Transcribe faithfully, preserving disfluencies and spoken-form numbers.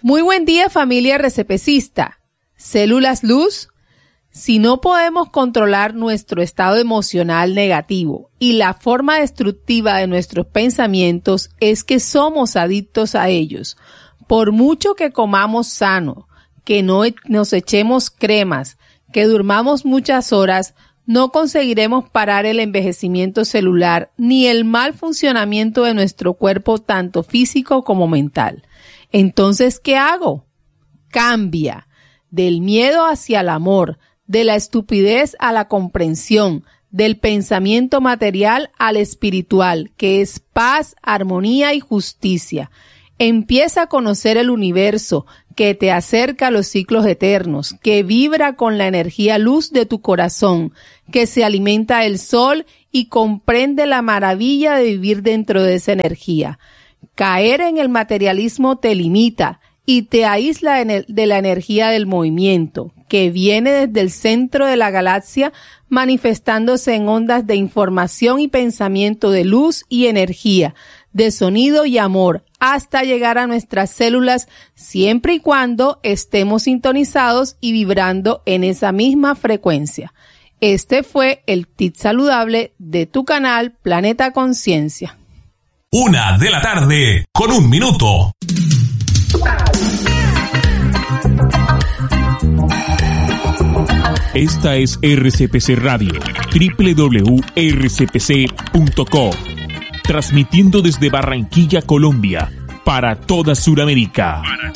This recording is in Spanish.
Muy buen día, familia RCPcista. Células Luz. Si no podemos controlar nuestro estado emocional negativo y la forma destructiva de nuestros pensamientos, es que somos adictos a ellos. Por mucho que comamos sano, que no nos echemos cremas, que durmamos muchas horas, no conseguiremos parar el envejecimiento celular ni el mal funcionamiento de nuestro cuerpo, tanto físico como mental. Entonces, ¿qué hago? Cambia del miedo hacia el amor, de la estupidez a la comprensión, del pensamiento material al espiritual, que es paz, armonía y justicia. Empieza a conocer el universo que te acerca a los ciclos eternos, que vibra con la energía luz de tu corazón, que se alimenta del sol y comprende la maravilla de vivir dentro de esa energía. Caer en el materialismo te limita y te aísla de la energía del movimiento, que viene desde el centro de la galaxia, manifestándose en ondas de información y pensamiento de luz y energía, de sonido y amor, hasta llegar a nuestras células, siempre y cuando estemos sintonizados y vibrando en esa misma frecuencia. Este fue el tip saludable de tu canal Planeta Conciencia. Una de la tarde, con un minuto. Esta es R C P C Radio, doble u doble u doble u punto r c p c punto com, transmitiendo desde Barranquilla, Colombia, para toda Sudamérica.